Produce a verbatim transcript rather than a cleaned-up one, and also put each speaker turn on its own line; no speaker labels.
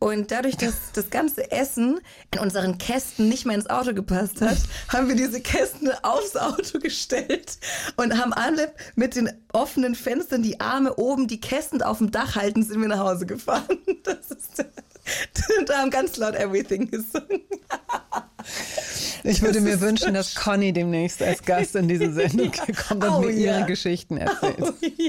Und dadurch, dass das ganze Essen in unseren Kästen nicht mehr ins Auto gepasst hat, haben wir diese Kästen aufs Auto gestellt und haben alle mit den offenen Fenstern die Arme oben, die Kästen auf dem Dach halten, sind wir nach Hause gefahren. Das ist, da haben ganz laut Everything gesungen.
Ich würde mir wünschen, dass Conny demnächst als Gast in diese Sendung kommt und
oh,
mir ihre
ja.
Geschichten erzählt.
Oh, ja.